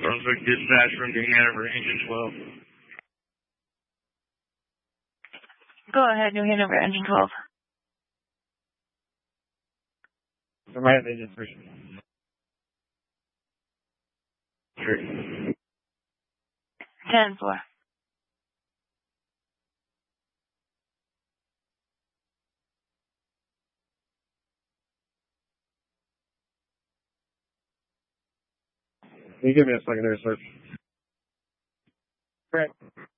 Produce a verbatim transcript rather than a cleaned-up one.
Brunswick dispatch from New Hanover, engine twelve. Go ahead, New Hanover, engine twelve. Somebody have engine three. Sure. ten four. Can you give me a secondary search? Correct.